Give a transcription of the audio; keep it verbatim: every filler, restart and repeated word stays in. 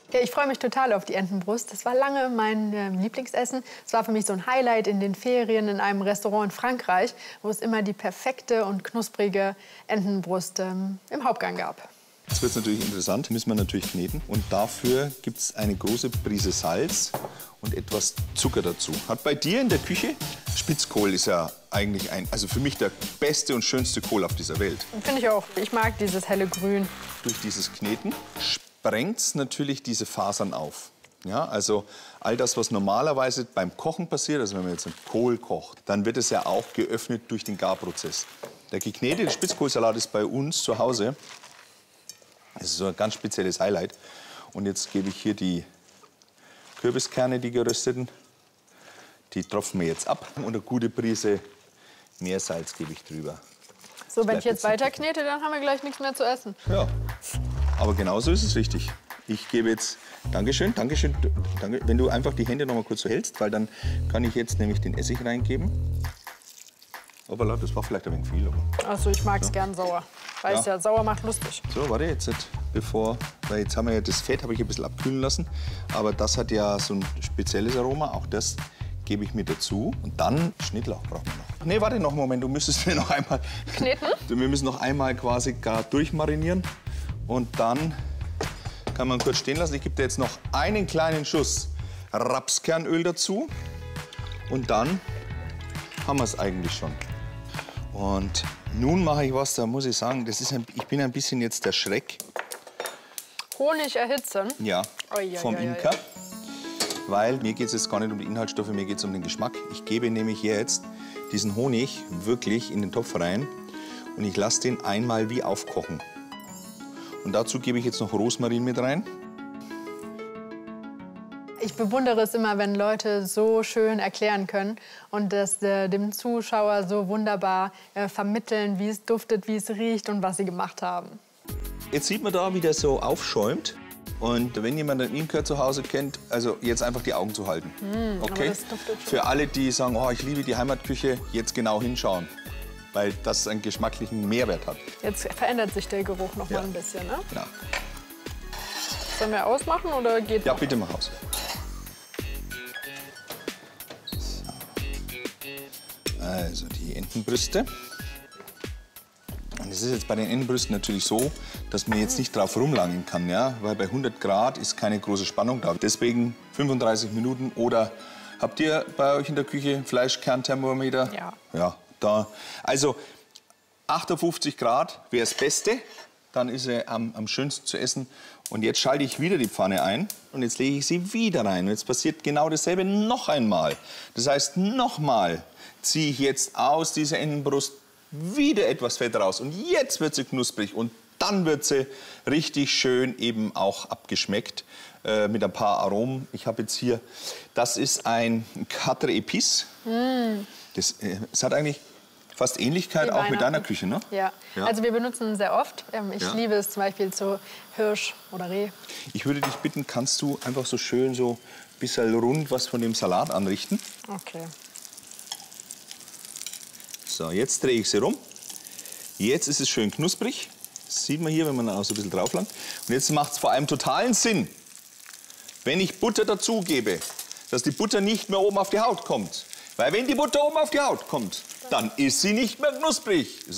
Ja, ich freue mich total auf die Entenbrust. Das war lange mein äh, Lieblingsessen. Es war für mich so ein Highlight in den Ferien in einem Restaurant in Frankreich, wo es immer die perfekte und knusprige Entenbrust ähm, im Hauptgang gab. Jetzt wird es natürlich interessant, müssen wir natürlich kneten. Und dafür gibt es eine große Prise Salz und etwas Zucker dazu. Hat bei dir in der Küche, Spitzkohl ist ja eigentlich ein, also für mich der beste und schönste Kohl auf dieser Welt. Finde ich auch. Ich mag dieses helle Grün. Durch dieses Kneten sprengt es natürlich diese Fasern auf. Ja, also all das, was normalerweise beim Kochen passiert, also wenn man jetzt einen Kohl kocht, dann wird es ja auch geöffnet durch den Garprozess. Der geknetete Spitzkohlsalat ist bei uns zu Hause. Das ist so ein ganz spezielles Highlight. Und jetzt gebe ich hier die Kürbiskerne, die gerösteten. Die tropfen wir jetzt ab. Und eine gute Prise Meersalz gebe ich drüber. So, wenn ich jetzt weiter knete, dann haben wir gleich nichts mehr zu essen. Ja, aber genauso ist es richtig. Ich gebe jetzt, Dankeschön, Dankeschön, danke, wenn du einfach die Hände noch mal kurz so hältst, weil dann kann ich jetzt nämlich den Essig reingeben. Hoppala, das war vielleicht ein wenig viel. Aber Achso, ich mag es ja. gern sauer. Weißt ja. ja, sauer macht lustig. So, warte, jetzt, bevor, weil jetzt haben wir ja das Fett, habe ich ein bisschen abkühlen lassen. Aber das hat ja so ein spezielles Aroma, auch das gebe ich mir dazu. Und dann Schnittlauch brauchen wir noch. Nee, warte noch einen Moment, du müsstest mir noch einmal... Kneten? Wir müssen noch einmal quasi gar durchmarinieren. Und dann kann man kurz stehen lassen. Ich gebe dir jetzt noch einen kleinen Schuss Rapskernöl dazu. Und dann haben wir es eigentlich schon. Und nun mache ich was, da muss ich sagen, das ist ein, ich bin ein bisschen jetzt der Schreck. Honig erhitzen? Ja, oi, oi, vom oi, Imker. oi. Weil mir geht es jetzt gar nicht um die Inhaltsstoffe, mir geht es um den Geschmack. Ich gebe nämlich jetzt diesen Honig wirklich in den Topf rein und ich lasse den einmal wie aufkochen. Und dazu gebe ich jetzt noch Rosmarin mit rein. Ich bewundere es immer, wenn Leute so schön erklären können und das äh, dem Zuschauer so wunderbar äh, vermitteln, wie es duftet, wie es riecht und was sie gemacht haben. Jetzt sieht man da, wie der so aufschäumt. Und wenn jemand einen Imker zu Hause kennt, also jetzt einfach die Augen zu halten. Mm, okay? aber das duftet schon. Für alle, die sagen, oh, ich liebe die Heimatküche, jetzt genau hinschauen. Weil das einen geschmacklichen Mehrwert hat. Jetzt verändert sich der Geruch noch Ja. mal ein bisschen, ne? Ja, Sollen wir ausmachen oder geht ja noch? bitte mach aus. Also die Entenbrüste. Und es ist jetzt bei den Entenbrüsten natürlich so, dass man jetzt nicht drauf rumlangen kann, ja? Weil bei hundert Grad ist keine große Spannung da. Deswegen fünfunddreißig Minuten oder habt ihr bei euch in der Küche Fleischkernthermometer? Ja. Ja, da. Also achtundfünfzig Grad wäre das Beste, dann ist sie am, am schönsten zu essen. Und jetzt schalte ich wieder die Pfanne ein und jetzt lege ich sie wieder rein. Und jetzt passiert genau dasselbe noch einmal. Das heißt, nochmal ziehe ich jetzt aus dieser Entenbrust wieder etwas Fett raus. Und jetzt wird sie knusprig und dann wird sie richtig schön eben auch abgeschmeckt äh, mit ein paar Aromen. Ich habe jetzt hier, das ist ein Quatre Épices. Mm. Das, äh, es hat eigentlich fast Ähnlichkeit auch mit deiner Küche, ne? Ja. Ja. Also wir benutzen es sehr oft. Ähm, Ich Ja. liebe es zum Beispiel zu Hirsch oder Reh. Ich würde dich bitten, kannst du einfach so schön so ein bisschen rund was von dem Salat anrichten? Okay. So, jetzt drehe ich sie rum. Jetzt ist es schön knusprig. Das sieht man hier, wenn man auch so ein bisschen drauf langt. Und jetzt macht es vor allem totalen Sinn, wenn ich Butter dazugebe, dass die Butter nicht mehr oben auf die Haut kommt. Weil wenn die Butter oben auf die Haut kommt, dann ist sie nicht mehr knusprig.